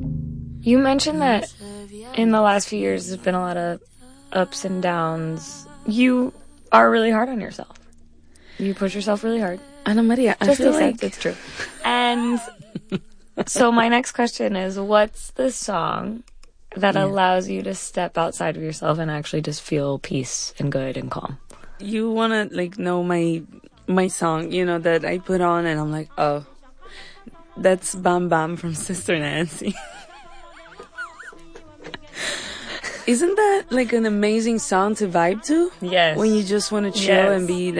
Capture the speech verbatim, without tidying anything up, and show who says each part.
Speaker 1: You mentioned that in the last few years there's been a lot of ups and downs. You are really hard on yourself. You push yourself really hard.
Speaker 2: Ana Maria, I
Speaker 1: Just
Speaker 2: feel
Speaker 1: accept
Speaker 2: like...
Speaker 1: it's true. And so my next question is, what's the song that
Speaker 2: Yeah.
Speaker 1: allows you to step outside of yourself and actually just feel peace and good and calm?
Speaker 2: You want to, like, know my my song, you know, that I put on and I'm like, oh, that's Bam Bam from Sister Nancy. Isn't that, like, an amazing song to vibe to?
Speaker 1: Yes.
Speaker 2: When you just want to chill
Speaker 1: Yes.
Speaker 2: and be